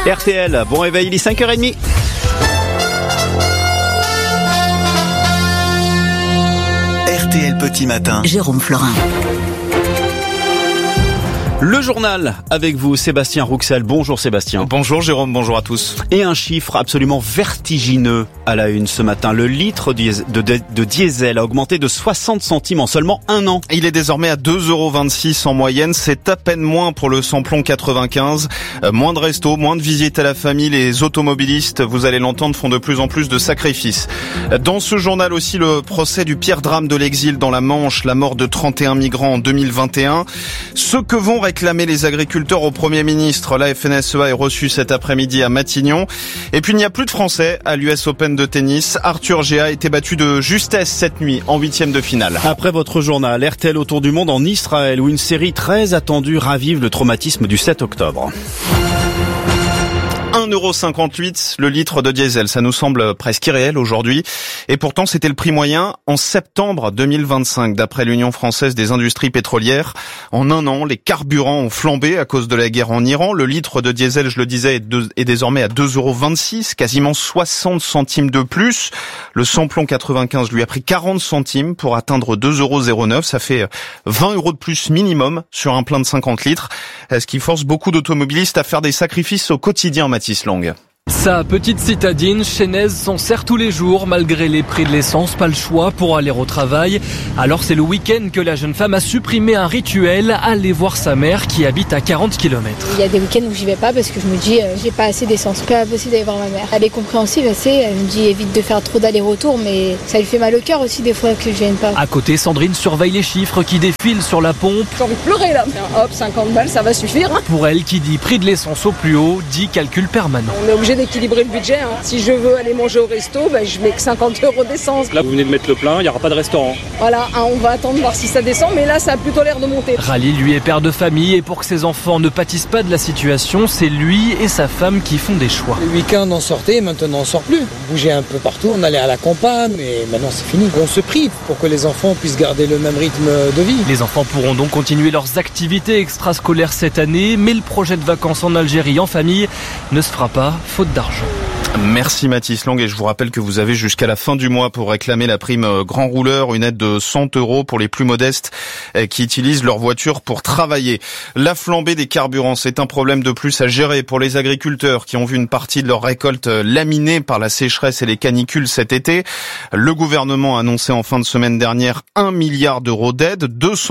RTL, bon réveil, il est 5h30. RTL Petit Matin. Jérôme Florin. Le journal avec vous, Sébastien Rouxel. Bonjour Sébastien. Bonjour Jérôme, bonjour à tous. Et un chiffre absolument vertigineux à la une ce matin. Le litre de diesel a augmenté de 60 centimes en seulement un an. Il est désormais à 2,26 € en moyenne. C'est à peine moins pour le samplon 95. Moins de restos, moins de visites à la famille. Les automobilistes, vous allez l'entendre, font de plus en plus de sacrifices. Dans ce journal aussi, le procès du pire drame de l'exil dans la Manche, la mort de 31 migrants en 2021. Ce que vont réclamer les agriculteurs au Premier ministre. La FNSEA est reçue cet après-midi à Matignon. Et puis il n'y a plus de Français à l'US Open de tennis. Arthur Gea a été battu de justesse cette nuit en 8e de finale. Après votre journal, RTL autour du monde en Israël où une série très attendue ravive le traumatisme du 7 octobre. 1,58 € le litre de diesel, ça nous semble presque irréel aujourd'hui. Et pourtant, c'était le prix moyen en septembre 2025, d'après l'Union française des industries pétrolières. En un an, les carburants ont flambé à cause de la guerre en Iran. Le litre de diesel, je le disais, est désormais à 2,26 €, quasiment 60 centimes de plus. Le samplon 95 lui a pris 40 centimes pour atteindre 2,09 €. Ça fait 20 € de plus minimum sur un plein de 50 litres. Ce qui force beaucoup d'automobilistes à faire des sacrifices au quotidien, Mathis Long. Sa petite citadine, Chénez, s'en sert tous les jours. Malgré les prix de l'essence, pas le choix pour aller au travail. Alors c'est le week-end que la jeune femme a supprimé un rituel, aller voir sa mère qui habite à 40 km. Il y a des week-ends où j'y vais pas parce que je me dis j'ai pas assez d'essence, c'est pas possible d'aller voir ma mère. Elle est compréhensive assez, elle me dit évite de faire trop d'aller-retour, mais ça lui fait mal au cœur aussi des fois que je vienne pas. À côté, Sandrine surveille les chiffres qui défilent sur la pompe. J'ai envie de pleurer là. Hop, 50 balles, ça va suffire. Pour elle, qui dit prix de l'essence au plus haut, dit calcul permanent. On est obligé d'équilibrer le budget. Si je veux aller manger au resto, je mets que 50 € d'essence. Là, vous venez de mettre le plein, il n'y aura pas de restaurant. Voilà, on va attendre voir si ça descend, mais là, ça a plutôt l'air de monter. Rally, lui, est père de famille et pour que ses enfants ne pâtissent pas de la situation, c'est lui et sa femme qui font des choix. Le week-end, on sortait, maintenant on sort plus. On bougeait un peu partout, on allait à la campagne, mais maintenant c'est fini. On se prive pour que les enfants puissent garder le même rythme de vie. Les enfants pourront donc continuer leurs activités extrascolaires cette année, mais le projet de vacances en Algérie en famille ne se fera pas, faute d'argent. Merci Mathis Long et je vous rappelle que vous avez jusqu'à la fin du mois pour réclamer la prime grand rouleur, une aide de 100 € pour les plus modestes qui utilisent leur voiture pour travailler. La flambée des carburants, c'est un problème de plus à gérer pour les agriculteurs qui ont vu une partie de leur récolte laminée par la sécheresse et les canicules cet été. Le gouvernement a annoncé en fin de semaine dernière 1 milliard d'euros d'aide,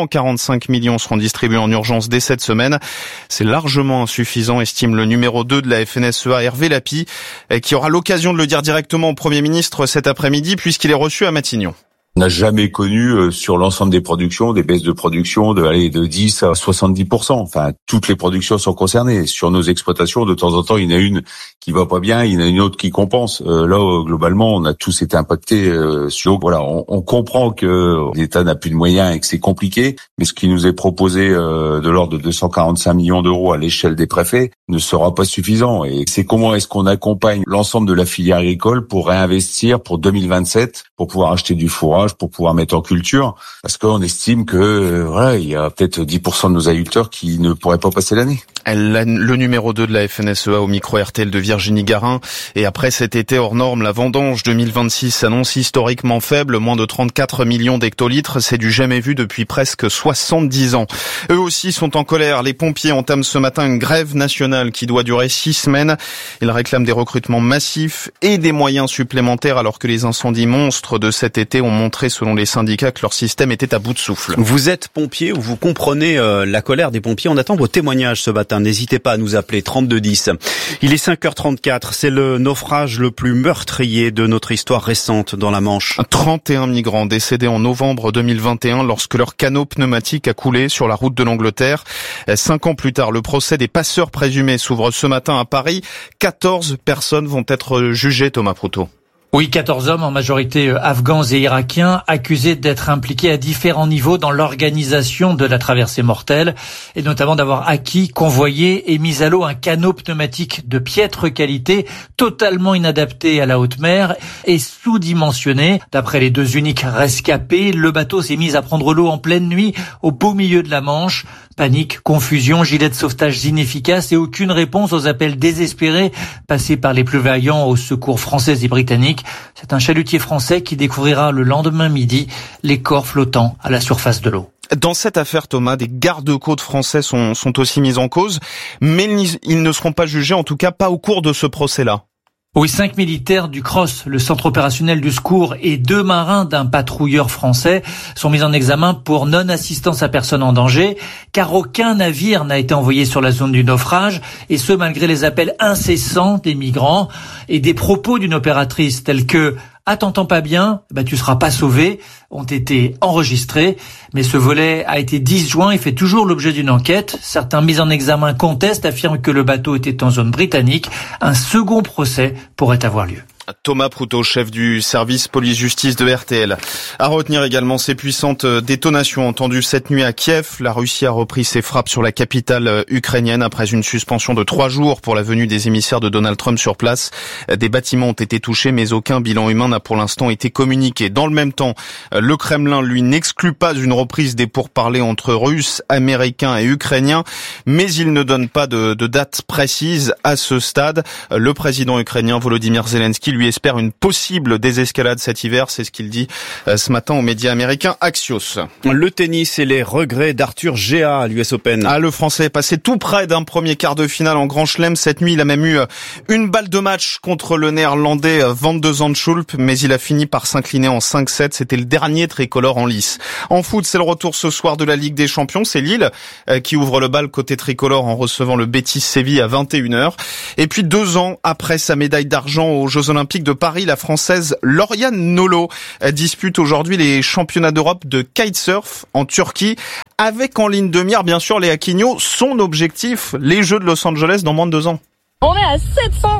245 millions seront distribués en urgence dès cette semaine. C'est largement insuffisant, estime le numéro 2 de la FNSEA, Hervé Lapie, qui aura l'occasion de le dire directement au Premier ministre cet après-midi puisqu'il est reçu à Matignon. On n'a jamais connu sur l'ensemble des productions des baisses de production de 10 à 70%. Enfin, toutes les productions sont concernées. Sur nos exploitations, de temps en temps, il y en a une qui va pas bien, il y en a une autre qui compense. Là, globalement, on a tous été impactés. Voilà, on comprend que l'État n'a plus de moyens et que c'est compliqué. Mais ce qui nous est proposé de l'ordre de 245 millions d'euros à l'échelle des préfets ne sera pas suffisant. Et c'est comment est-ce qu'on accompagne l'ensemble de la filière agricole pour réinvestir pour 2027, pour pouvoir acheter du fourrage, pour pouvoir mettre en culture, parce qu'on estime que il y a peut-être 10% de nos agriculteurs qui ne pourraient pas passer l'année. Le numéro 2 de la FNSEA au micro RTL de Virginie Garin. Et après cet été hors norme, la vendange 2026 s'annonce historiquement faible, moins de 34 millions d'hectolitres, c'est du jamais vu depuis presque 70 ans. Eux aussi sont en colère. Les pompiers entament ce matin une grève nationale qui doit durer 6 semaines. Ils réclament des recrutements massifs et des moyens supplémentaires alors que les incendies monstres de cet été ont montré, selon les syndicats, que leur système était à bout de souffle. Vous êtes pompier ou vous comprenez la colère des pompiers. On attend vos témoignages ce matin. N'hésitez pas à nous appeler 3210. Il est 5h34. C'est le naufrage le plus meurtrier de notre histoire récente dans la Manche. 31 migrants décédés en novembre 2021 lorsque leur canot pneumatique a coulé sur la route de l'Angleterre. 5 ans plus tard, le procès des passeurs présumés s'ouvre ce matin à Paris. 14 personnes vont être jugées, Thomas Proutot. Oui, 14 hommes, en majorité afghans et irakiens, accusés d'être impliqués à différents niveaux dans l'organisation de la traversée mortelle, et notamment d'avoir acquis, convoyé et mis à l'eau un canot pneumatique de piètre qualité, totalement inadapté à la haute mer et sous-dimensionné. D'après les 2 uniques rescapés, le bateau s'est mis à prendre l'eau en pleine nuit, au beau milieu de la Manche. Panique, confusion, gilets de sauvetage inefficaces et aucune réponse aux appels désespérés passés par les plus vaillants aux secours français et britanniques. C'est un chalutier français qui découvrira le lendemain midi les corps flottant à la surface de l'eau. Dans cette affaire, Thomas, des gardes-côtes français sont aussi mis en cause, mais ils ne seront pas jugés, en tout cas pas au cours de ce procès-là. Oui, 5 militaires du CROSS, le centre opérationnel du secours, et 2 marins d'un patrouilleur français sont mis en examen pour non-assistance à personne en danger, car aucun navire n'a été envoyé sur la zone du naufrage, et ce malgré les appels incessants des migrants et des propos d'une opératrice tels que « Ah, t'entends pas bien, tu seras pas sauvé » ont été enregistrés. Mais ce volet a été disjoint et fait toujours l'objet d'une enquête. Certains mis en examen contestent, affirment que le bateau était en zone britannique. Un second procès pourrait avoir lieu. Thomas Proutot, chef du service police-justice de RTL. À retenir également ces puissantes détonations entendues cette nuit à Kiev. La Russie a repris ses frappes sur la capitale ukrainienne après une suspension de 3 jours pour la venue des émissaires de Donald Trump sur place. Des bâtiments ont été touchés, mais aucun bilan humain n'a pour l'instant été communiqué. Dans le même temps, le Kremlin, lui, n'exclut pas une reprise des pourparlers entre Russes, Américains et Ukrainiens, mais il ne donne pas de date précise à ce stade. Le président ukrainien Volodymyr Zelensky lui espère une possible désescalade cet hiver, c'est ce qu'il dit ce matin aux médias américains Axios. Le tennis et les regrets d'Arthur Gea à l'US Open. Le Français est passé tout près d'un premier quart de finale en Grand Chelem. Cette nuit, il a même eu une balle de match contre le Néerlandais Van de Zandschulp, mais il a fini par s'incliner en 5-7. C'était le dernier tricolore en lice. En foot, c'est le retour ce soir de la Ligue des Champions. C'est Lille qui ouvre le bal côté tricolore en recevant le Betis Séville à 21h. Et puis 2 ans après sa médaille d'argent aux Jeux Olympiques de Paris, la Française Lauriane Nolot dispute aujourd'hui les championnats d'Europe de kitesurf en Turquie, avec en ligne de mire, bien sûr, Léa Quignot, son objectif, les Jeux de Los Angeles dans moins de 2 ans. On est à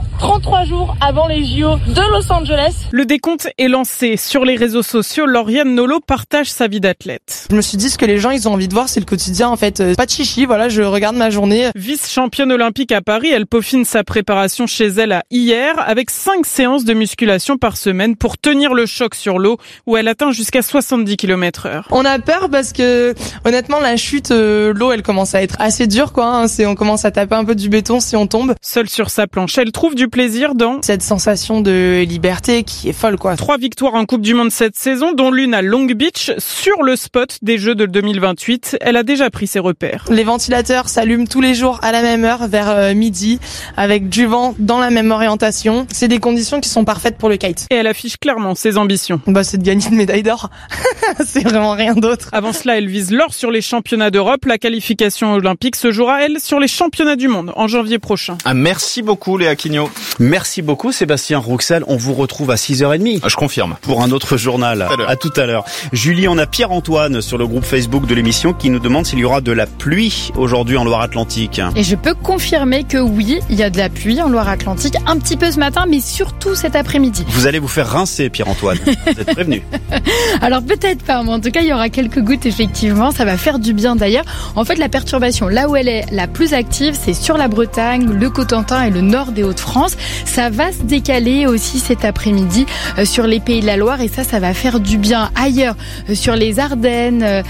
733 jours avant les JO de Los Angeles. Le décompte est lancé. Sur les réseaux sociaux, Lauriane Nolot partage sa vie d'athlète. Je me suis dit ce que les gens ils ont envie de voir, c'est le quotidien en fait. Pas de chichi, voilà, je regarde ma journée. Vice-championne olympique à Paris, elle peaufine sa préparation chez elle à hier avec 5 séances de musculation par semaine pour tenir le choc sur l'eau où elle atteint jusqu'à 70 km/h. On a peur parce que honnêtement la chute, l'eau elle commence à être assez dure quoi. On commence à taper un peu du béton si on tombe. Seule sur sa planche, elle trouve du plaisir dans cette sensation de liberté qui est folle quoi. 3 victoires en Coupe du Monde cette saison, dont l'une à Long Beach sur le spot des Jeux de 2028. Elle a déjà pris ses repères. Les ventilateurs s'allument tous les jours à la même heure vers midi avec du vent dans la même orientation. C'est des conditions qui sont parfaites pour le kite. Et elle affiche clairement ses ambitions. C'est de gagner une médaille d'or. C'est vraiment rien d'autre. Avant cela, elle vise l'or sur les championnats d'Europe. La qualification olympique se jouera, elle, sur les championnats du monde en janvier prochain. Merci beaucoup Léa Quignot. Merci beaucoup Sébastien Rouxel. On vous retrouve à 6h30. Je confirme. Pour un autre journal. À tout à l'heure. Julie, on a Pierre-Antoine sur le groupe Facebook de l'émission qui nous demande s'il y aura de la pluie aujourd'hui en Loire-Atlantique. Et je peux confirmer que oui, il y a de la pluie en Loire-Atlantique, un petit peu ce matin, mais surtout cet après-midi. Vous allez vous faire rincer, Pierre-Antoine. Vous êtes prévenu. Alors peut-être pas, mais en tout cas, il y aura quelques gouttes, effectivement. Ça va faire du bien d'ailleurs. En fait, la perturbation, là où elle est la plus active, c'est sur la Bretagne, le Cotentin et le nord des Hauts-de-France. Ça va se décaler aussi cet après-midi sur les Pays de la Loire et ça va faire du bien ailleurs, sur les Ardennes,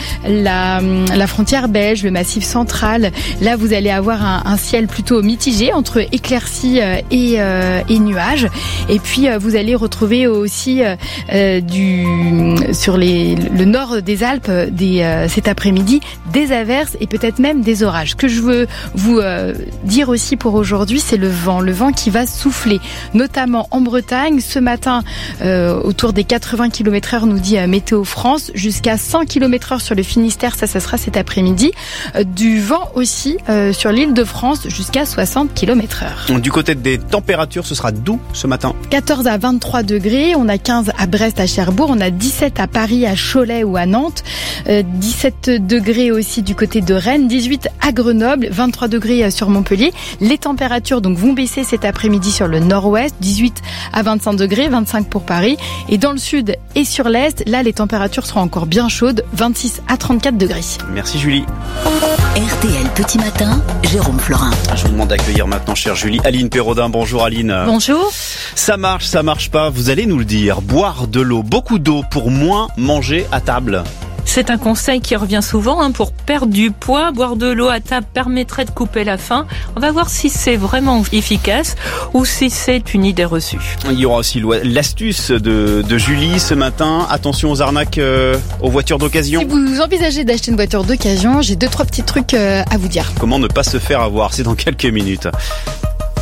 la frontière belge, le Massif central. Là, vous allez avoir un ciel plutôt mitigé entre éclaircies et nuages. Et puis, vous allez retrouver aussi sur le nord des Alpes cet après-midi des averses et peut-être même des orages. Ce que je veux vous dire aussi pour aujourd'hui, c'est le vent qui va souffler, notamment en Bretagne. Ce matin, autour des 80 km/h, nous dit Météo France, jusqu'à 100 km/h sur le Finistère, ça sera cet après-midi. Du vent aussi sur l'île de France, jusqu'à 60 km/h. Du côté des températures, ce sera doux ce matin. 14 à 23 degrés, on a 15 à Brest, à Cherbourg, on a 17 à Paris, à Cholet ou à Nantes, 17 degrés aussi du côté de Rennes, 18 à Grenoble, 23 degrés sur Montpellier. Les températures températures donc vont baisser cet après-midi sur le nord-ouest, 18 à 25 degrés, 25 pour Paris. Et dans le sud et sur l'est, là les températures seront encore bien chaudes, 26 à 34 degrés. Merci Julie. RTL Petit Matin, Jérôme Florin. Je vous demande d'accueillir maintenant, chère Julie, Aline Perraudin. Bonjour Aline. Bonjour. Ça marche pas, vous allez nous le dire. Boire de l'eau, beaucoup d'eau pour moins manger à table. C'est un conseil qui revient souvent pour perdre du poids. Boire de l'eau à table permettrait de couper la faim. On va voir si c'est vraiment efficace ou si c'est une idée reçue. Il y aura aussi l'astuce de Julie ce matin. Attention aux arnaques aux voitures d'occasion. Si vous envisagez d'acheter une voiture d'occasion, j'ai 2-3 petits trucs à vous dire. Comment ne pas se faire avoir, c'est dans quelques minutes.